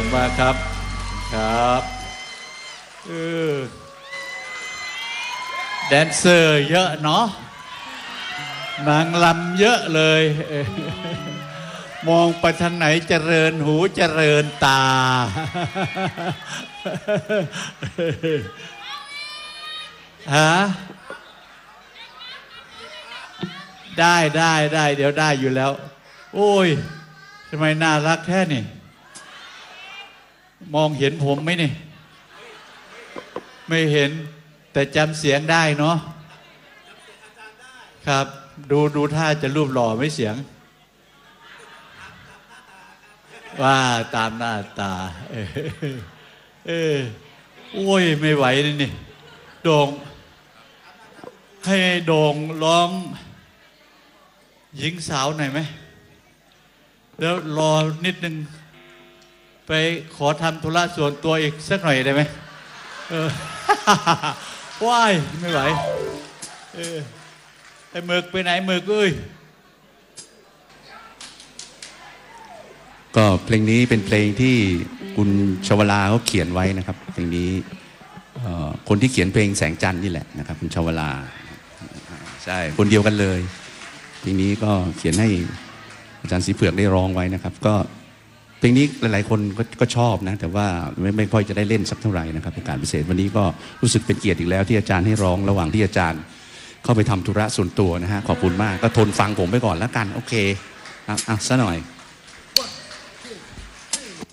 มากครับครับแดนเซอร์เยอะเนาะนางลำเยอะเลยมองไปทางไหนเจริญหูเจริญตาฮะได้เดี๋ยวได้อยู่แล้วโอ้ยทำไมน่ารักแค่นี่มองเห็นผมไหมนี่ไม่เห็นแต่จำเสียงได้เนาะครับดูท่าจะรูปหล่อไม่เสียงว่าตามหน้าตาโอ้ยไม่ไหวนี่โด่งให้โด่งร้องหญิงสาวหน่อยไหมแล้วรอนิดนึงไปขอทำธุระส่วนตัวอีกสักหน่อยได้ไหมว้ายไม่ไหวไอ้หมึกไปไหนหมึกเอ้ยก็เพลงนี้เป็นเพลงที่คุณชวลาเขาเขียนไว้นะครับเพลงนี้คนที่เขียนเพลงแสงจันทร์นี่แหละนะครับคุณชวลาใช่คนเดียวกันเลยเพลงนี้ก็เขียนให้อาจารย์สีเผือกได้ร้องไว้นะครับก็เพลงนี้หลายๆคนก็ชอบนะแต่ว่าไม่ค่อยจะได้เล่นสักเท่าไหร่นะครับโอกาสพิเศษวันนี้ก็รู้สึกเป็นเกียรติอีกแล้วที่อาจารย์ให้ร้องระหว่างที่อาจารย์เข้าไปทำธุระส่วนตัวนะฮะขอบคุณมากก็ทนฟังผมไปก่อนแล้วกันโอเคซะหน่อย